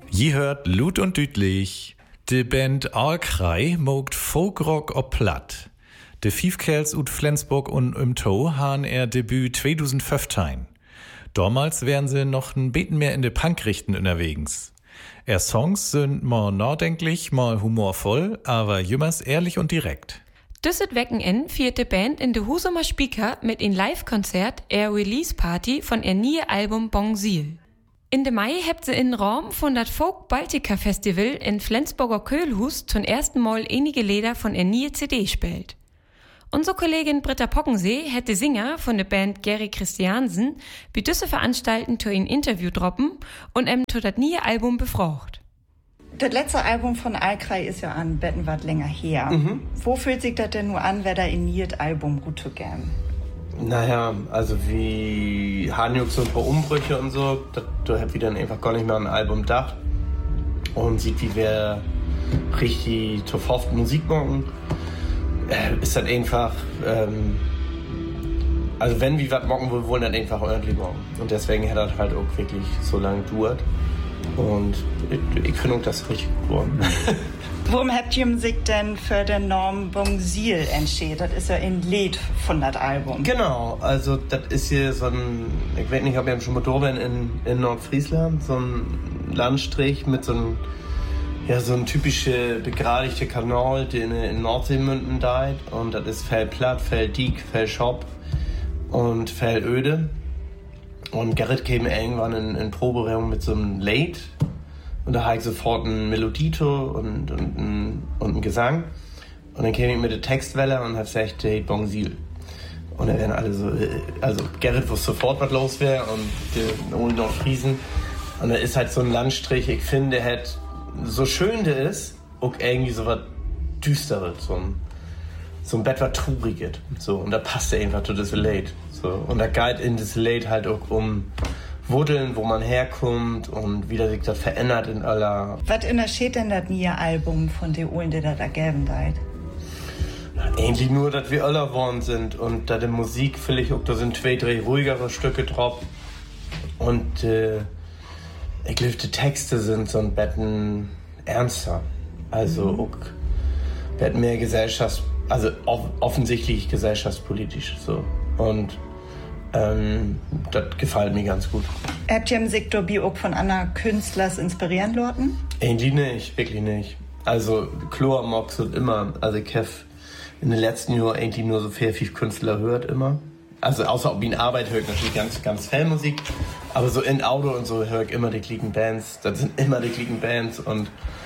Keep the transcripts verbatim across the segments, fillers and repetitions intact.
Je hört Lut und Dütlich. De Band Alkrei mogt Folkrock op Platt. De Fiefkerls ut Flensburg und im To han er Debüt zwanzig fünfzehn. Damals wären sie noch ein Beten mehr in de Punkrichten unterwegs. Er Songs sind mal nachdenklich, mal humorvoll, aber jümmers ehrlich und direkt. Düsset Wochenende viert de Band in de Husumer Speaker mit in Live-Konzert er Release-Party von er nie Album Bongsil. In de Mai hebt sie in Raum von dat Folk Baltica Festival in Flensburger Köhlhus zum ersten Mal einige Lieder von er nie C D spielt. Unsere Kollegin Britta Pockensee hätte Singer von der Band Gary Christiansen bei düsse Veranstalten zu ein Interview droppen und em zu dat nie Album befragt. Das letzte Album von Alkrei ist ja an Betten wat länger her. Mhm. Wo fühlt sich das denn nur an, wer da in nie Album gut zu gern? Naja, also wie Hanjux und ein paar Umbrüche und so, da, da hab ich dann einfach gar nicht mehr an ein Album gedacht. Und sieht, wie wir richtig tough Musik machen. Äh, ist dann einfach, ähm, also wenn wir was machen, wir wollen dann einfach ordentlich machen. Und deswegen hat das halt auch wirklich so lange gedauert. Und ich, ich finde auch, das richtig gut geworden. Warum habt ihr Musik denn für den Namen Bongsil entschieden? Das ist ja ein Lied von das Album. Genau, also das ist hier so ein, ich weiß nicht, ob ihr schon mal da bin, in, in Nordfriesland, so ein Landstrich mit so einem, ja, so ein typischer begradigter Kanal, der in, in Nordsee münden deit. Und das ist Fell platt, Fell dick, Fell schop und Fell öde. Und Gerrit kam irgendwann in, in Proberaum mit so einem Late. Und da hatte ich sofort ein Melodito und, und, und, und einen Gesang. Und dann kam ich mit der Textwelle und hab gesagt, hey, Bongsil. Und dann werden alle so, also Gerrit wusste sofort, was los wäre und der holen noch Friesen. Und da ist halt so ein Landstrich, ich finde, der hat, so schön der ist, auch irgendwie so was Düsteres, so ein, so ein Bett was Trauriges. So, und da passt er einfach zu das Late. So. Und da geht in das Late halt auch um Wurdeln, wo man herkommt und wie sich das verändert in aller. Was unterscheidet denn das neue Album von den Uhren, die da geben deit? Eigentlich nur, dass wir alle geworden sind und da die Musik vielleicht auch, da sind zwei, drei ruhigere Stücke drauf und äh, ich glaube, die Texte sind so ein bisschen ernster, also mhm. auch wird mehr Gesellschafts-, also off- offensichtlich gesellschaftspolitisch so und Ähm, das gefällt mir ganz gut. Habt ihr im Sektor Bio von anderen Künstlers inspirieren lassen? Eigentlich nicht, wirklich nicht. Also Chlor Mox und immer, also ich habe in den letzten Jahren eigentlich nur so viel, viel Künstler hört immer. Also außer ob ich in Arbeit höre ich natürlich ganz, ganz viel Musik, aber so in Auto und so höre ich immer die gleichen Bands. Das sind immer die gleichen Bands und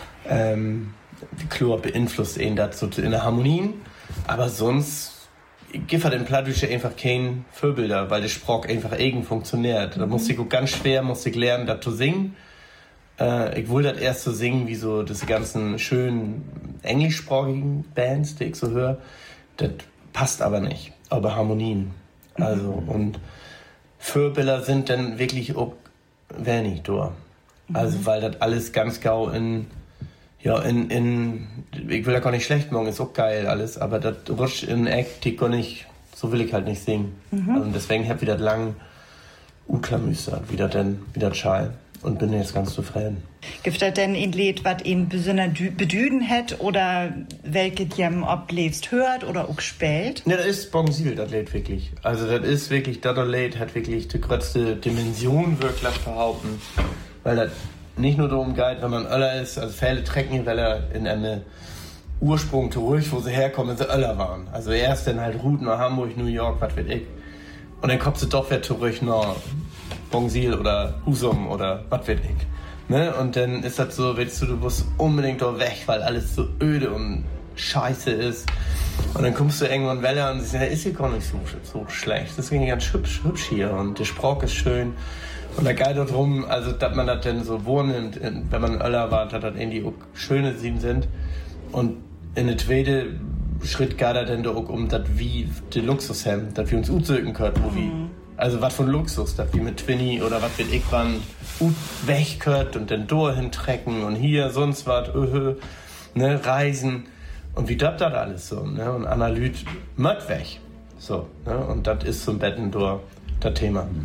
ähm, Chlor beeinflusst ihn dazu in der Harmonien, aber sonst gibt halt im Plattdeutsche einfach kein Vorbilder, weil der Sprach einfach irgend funktioniert. Da musste ich auch ganz schwer, musste ich lernen, das zu singen. Äh, ich wollte das erst so singen, wie so diese ganzen schönen englischsprachigen Bands, die ich so höre. Das passt aber nicht, aber Harmonien. Also, mhm. und Vorbilder sind dann wirklich auch wenig da. Also, mhm. weil das alles ganz gau in Ja, in, in, ich will da gar nicht schlecht machen, ist auch geil alles, aber das rutscht in Eck, die kann ich, so will ich halt nicht singen. Mhm. Also deswegen hab ich das lang unklamüstert, wie das denn, wie das schall und bin jetzt ganz zufrieden. Gibt das denn ein Lied, was ihn besonders bedüden hat oder welches ihr ob lebst hört oder auch spielt? Ja, das ist Bongsil, das Lied wirklich. Also das ist wirklich, das Lied hat wirklich die größte Dimension, wirklich behaupten, weil das nicht nur darum geht, wenn man Öller ist, also viele trecken, weil er in eine Ursprung zurück, wo sie herkommen, wenn sie Öller waren. Also erst dann halt Route nach Hamburg, New York, was weiß ich. Und dann kommt sie doch wieder zurück nach Bongsil oder Husum oder was weiß ich. Ne? Und dann ist das so, willst du, du musst unbedingt da weg, weil alles so öde und scheiße ist. Und dann kommst du irgendwann Welle und sie sagen, ist hier gar nicht so, so schlecht. Das ging ganz hübsch, hübsch hier und der Sprach ist schön. Und da geht es darum, also, dass man das dann so wohnt, wenn man Öller war, dass das irgendwie auch schöne Sieben sind. Und in der zweite Schritt geht es dann auch um das, wie die Luxus haben, dass wir uns aussuchen können, wo wir. Also, was von Luxus, dass wir mit Twinny oder was wird ich wann weg können und dann dahin trecken und hier sonst was, öh, ne, reisen. Und wie das das alles so, ne? Und Analyt mört weg. So, ne? Und das ist so ein Betten durch das Thema.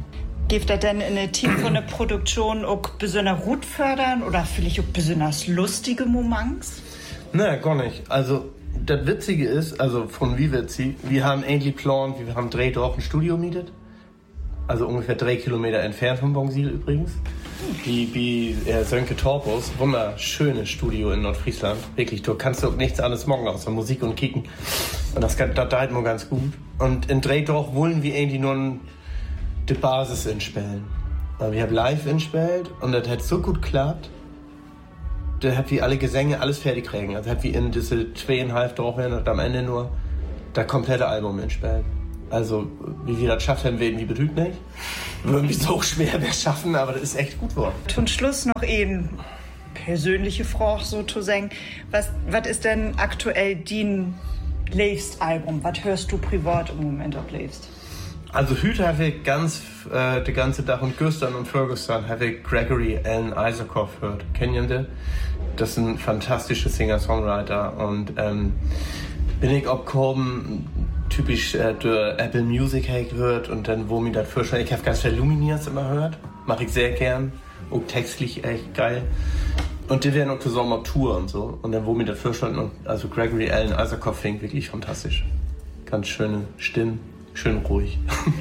Gibt er denn in der Team von der Produktion auch besonders gut fördern oder vielleicht auch besonders lustige Moments? Na, gar nicht. Also, das Witzige ist, also von wie witzig, wir haben endlich geplant, wir haben drei Dorf ein Studio mietet. Also ungefähr drei Kilometer entfernt von Bongsil übrigens. Die, die äh, Sönke Torpus, wunderschönes Studio in Nordfriesland. Wirklich, du kannst auch nichts anderes machen außer Musik und Kicken. Und das, das da halt mal ganz gut. Und in Drehdorf wollen wir irgendwie nur die Basis inspielen. Wir haben live inspielt und das hat so gut geklappt. Da hat wir alle Gesänge, alles fertig kriegen. Also hat wir in diese zweieinhalb Dorfen und am Ende nur das komplette Album inspielt. Also, wie wir das schaffen, werden wir betrügt nicht. Irgendwie so schwer wäre schaffen, aber das ist echt gut geworden. Zum Schluss noch eben persönliche Frage sozusagen. Was, was ist denn aktuell dein liebstes Album? Was hörst du privat im Moment auch liebst? Also, heute habe ich ganz, äh, die ganze Tag und gestern und vorgestern habe ich Gregory Alan Isakov gehört. Kennen ihr den? Das ist ein fantastischer Singer-Songwriter und ähm, bin ich abgekommen, typisch äh, durch Apple Music habe ich gehört und dann, wo mir das vorstellen, ich habe ganz viel Lumineers immer gehört, mache ich sehr gern, auch textlich echt geil. Und die werden auch zusammen auf Tour und so. Und dann, wo mir das vorstellen, und also Gregory Alan Isakov klingt wirklich fantastisch. Ganz schöne Stimmen, schön ruhig.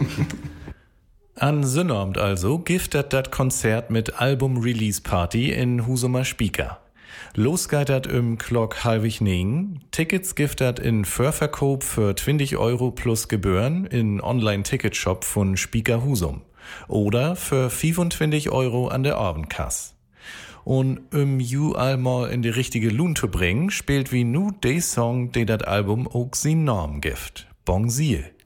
An Sünnormt also giftet das Konzert mit Album-Release-Party in Husumer Spieker. Losgeitert im Klock halbig negen. Tickets giftet in Vorverkauf für zwanzig Euro plus Gebühren in Online-Ticketshop von Spieker Husum. Oder für fünfundzwanzig Euro an der Abendkasse. Und um you allmal in die richtige Lune zu bringen, spielt wie nu de Song, der das Album auch sin Namen gift. Bongsil.